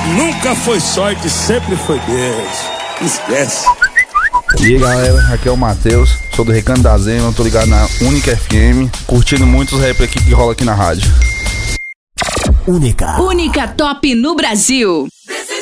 Nunca foi sorte, sempre foi Deus. Esquece. E aí galera, aqui é o Matheus, sou do Recanto da Zema, tô ligado na Única FM, curtindo muito os rap aqui que rola aqui na rádio. Única Top no Brasil.